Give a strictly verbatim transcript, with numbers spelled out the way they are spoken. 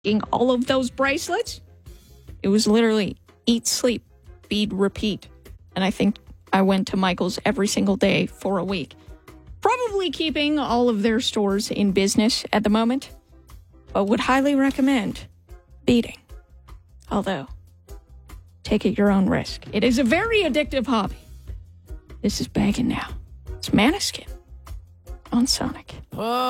getting all of those bracelets. It was literally eat, sleep, feed, repeat. And I think I went to Michael's every single day for a week. Probably keeping all of their stores in business at the moment, but would highly recommend beading. Although, take at your own risk. It is a very addictive hobby. This is Bagging Now. It's Maneskin on Sonic.